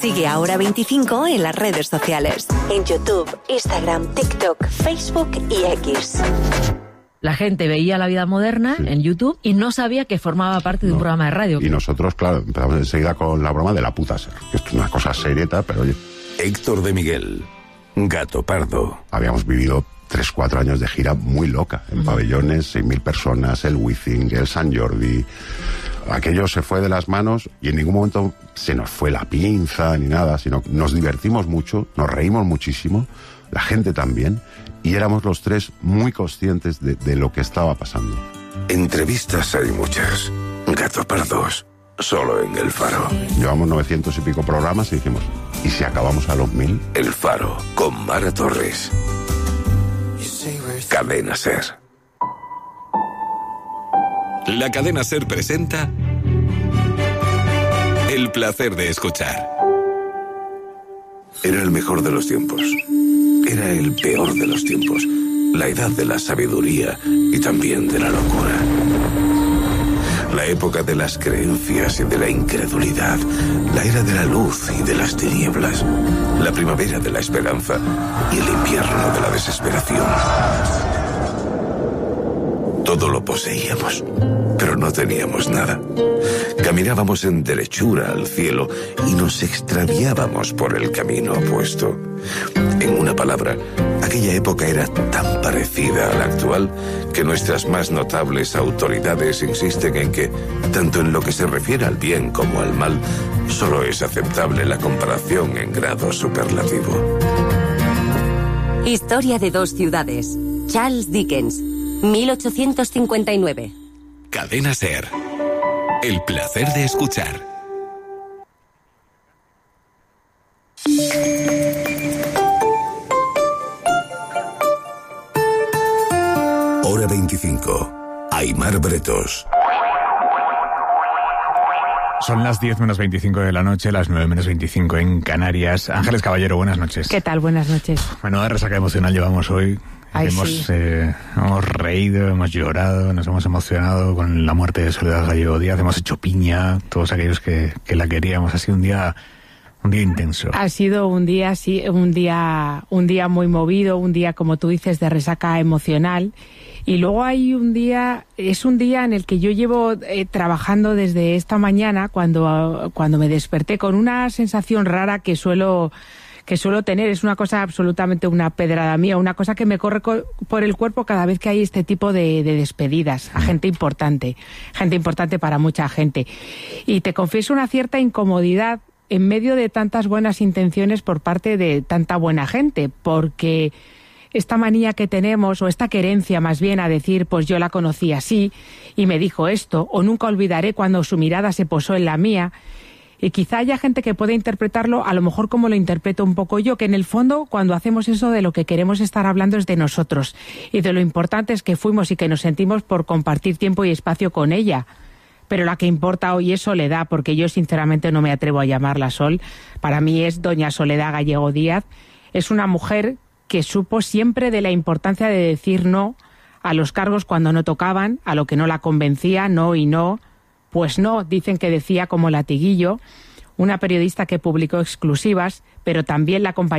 Sigue a Hora 25 en las redes sociales. En YouTube, Instagram, TikTok, Facebook y X. La gente veía La Vida Moderna en YouTube y no sabía que formaba parte de un programa de radio. Y nosotros, claro, empezamos enseguida con la broma de la puta ser. Esto es una cosa serieta, pero oye... Héctor de Miguel, Gato Pardo. Habíamos vivido 3-4 años de gira muy loca, en pabellones, 6.000 personas, el Wizzing, el Sant Jordi... Aquello se fue de las manos y en ningún momento se nos fue la pinza ni nada, sino nos divertimos mucho, nos reímos muchísimo, la gente también, y éramos los tres muy conscientes de lo que estaba pasando. Entrevistas hay muchas. Gato Pardos, solo en El Faro. Llevamos 900 y pico programas y dijimos, ¿y si acabamos a los 1000? El Faro, con Mara Torres. Cadena Ser. La Cadena Ser presenta El placer de escuchar. Era el mejor de los tiempos. Era el peor de los tiempos. La edad de la sabiduría y también de la locura. La época de las creencias y de la incredulidad. La era de la luz y de las tinieblas. La primavera de la esperanza y el invierno de la desesperación. Todo lo poseíamos, pero no teníamos nada. Caminábamos en derechura al cielo y nos extraviábamos por el camino opuesto. En una palabra, aquella época era tan parecida a la actual que nuestras más notables autoridades insisten en que, tanto en lo que se refiere al bien como al mal, solo es aceptable la comparación en grado superlativo. Historia de dos ciudades. Charles Dickens, 1859. Cadena Ser. El placer de escuchar. Hora 25. Aimar Bretos. Son las 10 menos 25 de la noche, las 9 menos 25 en Canarias. Ángeles Caballero, buenas noches. ¿Qué tal? Buenas noches. Menuda resaca emocional llevamos hoy. Ay, Hemos reído, hemos llorado, nos hemos emocionado con la muerte de Soledad Gallego Díaz, hemos hecho piña, todos aquellos que la queríamos. Ha sido un día intenso. Ha sido un día, sí, un día muy movido, un día, como tú dices, de resaca emocional. Y luego hay un día en el que yo llevo trabajando desde esta mañana, cuando me desperté con una sensación rara que suelo tener. Es una cosa absolutamente una pedrada mía, una cosa que me corre por el cuerpo cada vez que hay este tipo de despedidas a gente importante para mucha gente. Y te confieso una cierta incomodidad en medio de tantas buenas intenciones por parte de tanta buena gente, porque esta manía que tenemos, o esta querencia más bien, a decir, pues yo la conocí así y me dijo esto, o nunca olvidaré cuando su mirada se posó en la mía. Y quizá haya gente que pueda interpretarlo a lo mejor como lo interpreto un poco yo, que en el fondo cuando hacemos eso de lo que queremos estar hablando es de nosotros y de lo importantes que fuimos y que nos sentimos por compartir tiempo y espacio con ella. Pero la que importa hoy es Soledad, porque yo sinceramente no me atrevo a llamarla Sol. Para mí es doña Soledad Gallego Díaz. Es una mujer que supo siempre de la importancia de decir no a los cargos cuando no tocaban, a lo que no la convencía, no y no. Pues no, dicen que decía como latiguillo, una periodista que publicó exclusivas, pero también la compañía